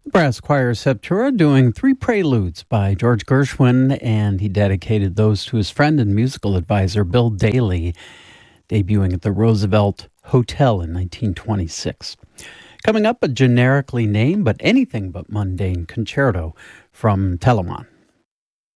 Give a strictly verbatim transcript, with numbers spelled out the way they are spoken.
Brass Choir Septura doing three preludes by George Gershwin, and he dedicated those to his friend and musical advisor Bill Daly, debuting at the Roosevelt Hotel in nineteen twenty-six. Coming up, a generically named but anything but mundane concerto from Telemann.